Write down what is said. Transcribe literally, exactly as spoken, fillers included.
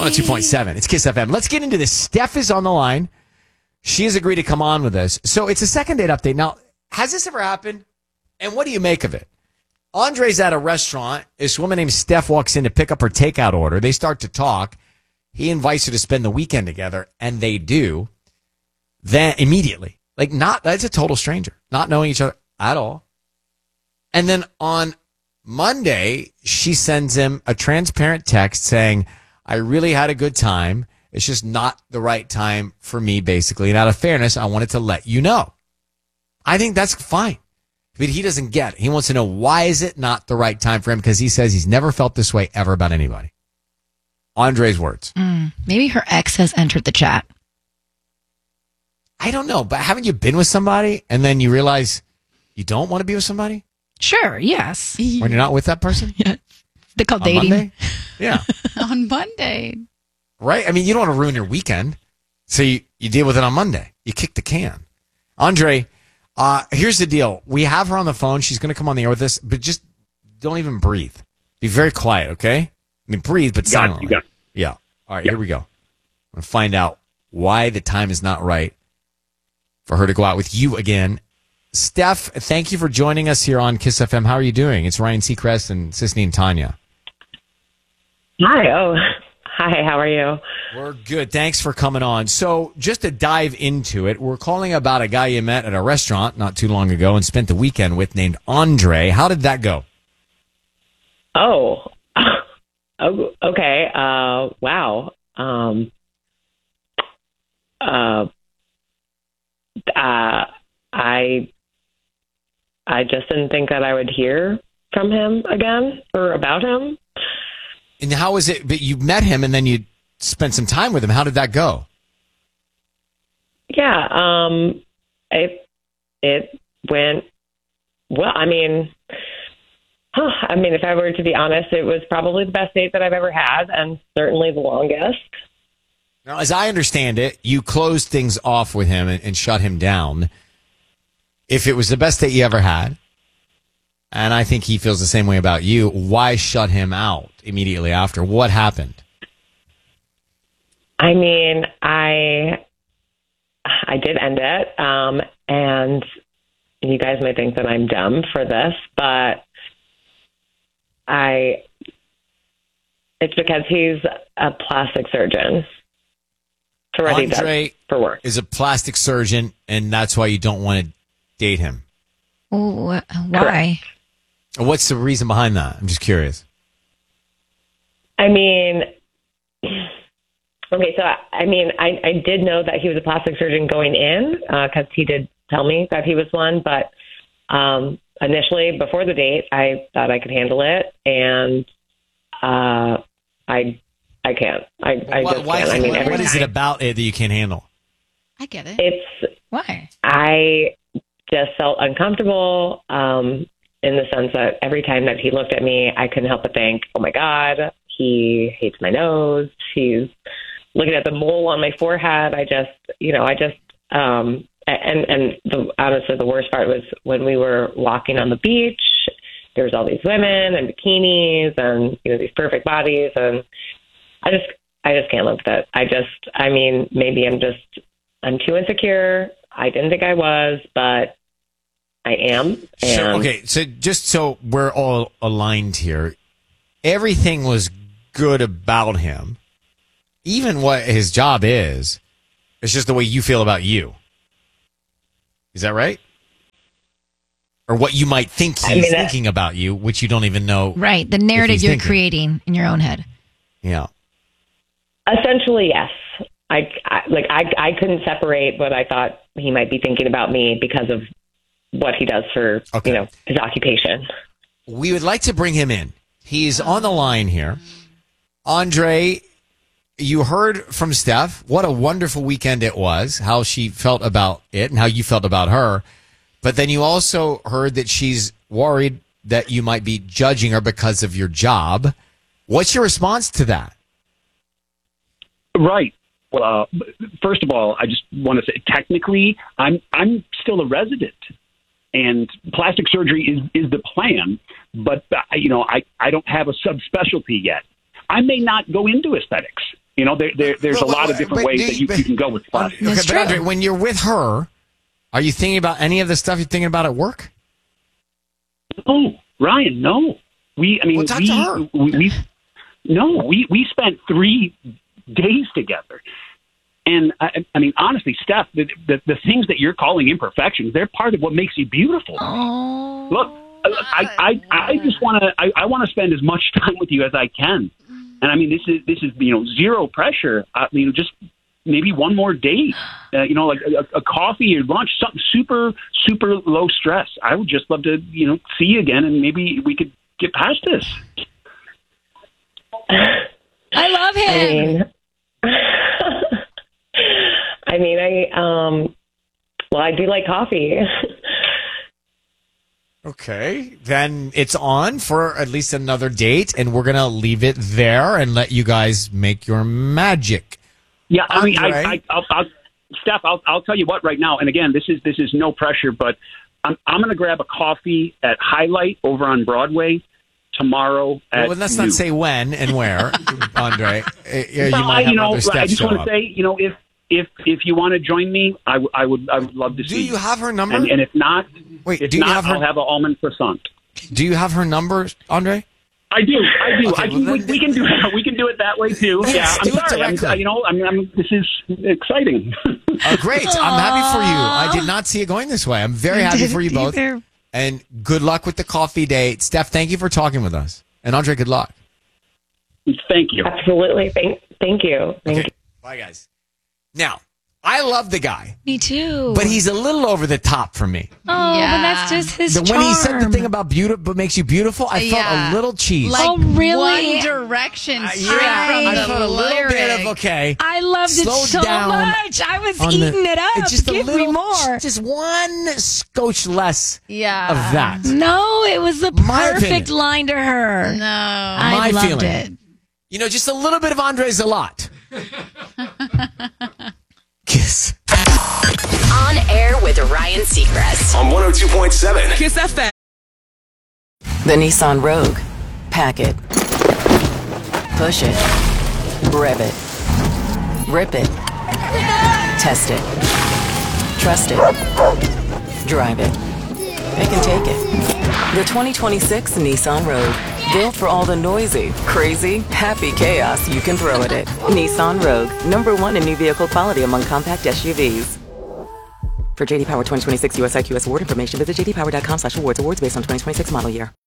one oh two point seven. It's Kiss F M. Let's get into this. Steph is on the line. She has agreed to come on with us. So it's a second date update. Now, has this ever happened? And what do you make of it? Andre's at a restaurant. This woman named Steph walks in to pick up her takeout order. They start to talk. He invites her to spend the weekend together, and they do. Then immediately, like not, that's a total stranger, not knowing each other at all. And then on Monday, she sends him a transparent text saying, I really had a good time. It's just not the right time for me, basically. And out of fairness, I wanted to let you know. I think that's fine. But he doesn't get it. He wants to know, why is it not the right time for him? Because he says he's never felt this way ever about anybody. Andre's words. Mm, maybe her ex has entered the chat. I don't know, but haven't you been with somebody and then you realize you don't want to be with somebody? Sure, yes. When you're not with that person? Yeah. They call On dating. Monday? Yeah. On Monday. Right? I mean, you don't want to ruin your weekend. So you, you deal with it on Monday. You kick the can. Andre, uh, here's the deal. We have her on the phone. She's going to come on the air with us, but just don't even breathe. Be very quiet, okay? I mean, breathe, but silently. You got it. Yeah. All right, Yep. here we go. I'm going to find out why the time is not right for her to go out with you again. Steph, thank you for joining us here on Kiss F M. How are you doing? It's Ryan Seacrest and Sisney and Tanya. Hi. Oh, hi. How are you? We're good. Thanks for coming on. So just to dive into it, we're calling about a guy you met at a restaurant not too long ago and spent the weekend with named Andre. How did that go? Oh, oh okay. Uh, wow. Um, uh, uh, I, I just didn't think that I would hear from him again or about him. And how was it? But you met him and then you spent some time with him. How did that go? Yeah. Um, it, it went well. I mean, huh, I mean, if I were to be honest, it was probably the best date that I've ever had and certainly the longest. Now, as I understand it, you closed things off with him and, and shut him down. If it was the best date you ever had, and I think he feels the same way about you, why shut him out immediately after? What happened? I mean, I I did end it, um, and you guys might think that I'm dumb for this, but I it's because he's a plastic surgeon. So what he does Andre for work. is a plastic surgeon, and that's why you don't want to date him. Oh, why? Correct. What's the reason behind that? I'm just curious. I mean, okay, so I, I mean, I, I did know that he was a plastic surgeon going in because he did tell me that he was one. But um, initially, before the date, I thought I could handle it, and uh, I I can't. I, I why, just why can't. I can't- mean, every what is it time about it that you can't handle? I get it. it's Why? I just felt uncomfortable um, in the sense that every time that he looked at me, I couldn't help but think, oh, my God, he hates my nose. He's looking at the mole on my forehead. I just, you know, I just, um, and, and the, honestly, the worst part was when we were walking on the beach, there was all these women and bikinis and, you know, these perfect bodies. And I just, I just can't live with it. I just, I mean, maybe I'm just, I'm too insecure. I didn't think I was, but I am. And Sure. Okay, so just so we're all aligned here, everything was good about him, even what his job is. It's just the way you feel about you. Is that right? Or what you might think he's I mean, that- thinking about you, which you don't even know. Right, the narrative he's you're thinking. creating in your own head. Yeah. essentially, yes. I, I like I I couldn't separate what I thought he might be thinking about me because of what he does for Okay. you know his occupation. We would like to bring him in. He's on the line here. Andre, you heard from Steph. What a wonderful weekend it was, how she felt about it and how you felt about her. But then you also heard that she's worried that you might be judging her because of your job. What's your response to that? Right. Well, uh, first of all, I just want to say, technically, I'm I'm still a resident, and plastic surgery is, is the plan. But uh, you know, I, I don't have a subspecialty yet. I may not go into aesthetics. You know, there, there, there's But- a lot but- of different but ways do that you, you- you can go with plastic. Okay, That's but Andre, true. when you're with her, are you thinking about any of the stuff you're thinking about at work? No, Ryan, no. We, I mean, Well, talk we, to her. we, we, no, we, we spent three days together. And I, I mean, honestly, Steph, the, the, the things that you're calling imperfections, they're part of what makes you beautiful. Oh. Look, I, I, I just want to, I, I want to spend as much time with you as I can. And I mean, this is, this is, you know, zero pressure. I mean, just maybe one more date, uh, you know, like a, a coffee or lunch, something super, super low stress. I would just love to, you know, see you again, and maybe we could get past this. I love I him. mean, I mean, I um, well, I do like coffee. Okay, then it's on for at least another date, and we're gonna leave it there and let you guys make your magic. Yeah, I mean, Andre? I, I, I'll, I'll, Steph, I'll, I'll tell you what right now. And again, this is this is no pressure, but I'm I'm going to grab a coffee at Highlight over on Broadway tomorrow. At Well, let's noon. not say when and where, Andre. Uh, You Well, might I- have you know, other I steps just show want up. to say, you know, if if if you want to join me, I, w- I would I would love to Do see you have her number? And, and if not, Wait, if do you not, have her- I'll have an almond croissant. Do you have her number, Andre? I do, I do. Okay, I can, well, we, then- we can do we can do it that way too. Yes, yeah, I'm do it sorry. I'm, directly. you know, I'm, I'm, this is exciting. Uh, great. I'm happy for you. I did not see it going this way. I'm very happy for you both. Either. And good luck with the coffee date. Steph, thank you for talking with us. And Andre, good luck. Thank you. Absolutely. Thank, thank you. Thank Okay. Bye, guys. Now, I love the guy, Me too. but he's a little over the top for me. Oh, Yeah. but that's just his The, charm. when he said the thing about beautiful, but makes you beautiful, I felt Yeah. a little cheese. Like Oh, really? One Direction Uh, straight yeah, from I the felt a little bit of lyric. okay. I loved it Slow so down much. I was on the- eating it up. It's just Give a little, me more. Just one scotch less Yeah. of that. No, it was the My perfect opinion. line to her. No. I My loved feeling. it. You know, just a little bit of Andre's a lot. Kiss. On air with Ryan Seacrest. On one oh two point seven. Kiss F M. The Nissan Rogue. Pack it. Push it. Rev it. Rip it. Test it. Trust it. Drive it. It can take it. The twenty twenty-six Nissan Rogue. Built for all the noisy, crazy, happy chaos you can throw at it. Nissan Rogue. Number one in new vehicle quality among compact S U Vs. For J D Power twenty twenty-six U S I Q S award information, visit j d power dot com slash awards. Awards based on twenty twenty-six model year.